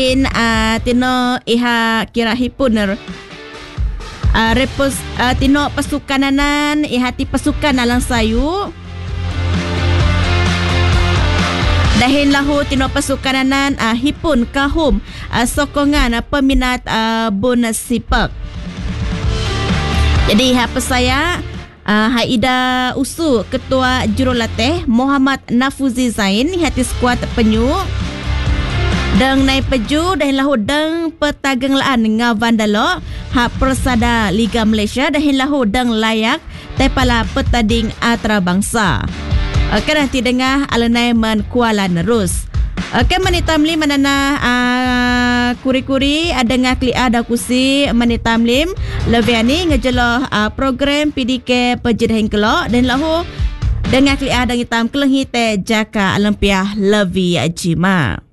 tino iha kira hipuner repos tino pasukananan ihati pasukan alang sayu dahin lahu tino pasukananan hipun kahum sokongan peminat bonus sipak. Jadi apa saya Haida Usu Ketua Jurulatih Muhammad Nafuzi Zain hati skuad penyu deng nai peju dahin lahu deng petageng laan ngavandalo ha persada Liga Malaysia dahin lahu deng layak tepala petading antarabangsa. Okey nanti dengar alanai men Kuala Nerus. Okey manitamlim manana kuri-kuri ada ngakli ada kusi manitamlim leviani ngejelo program PDK pejedahing kelok dan lahu dengan kli ada ngitam kelenghi te jaka alampiah levi jima.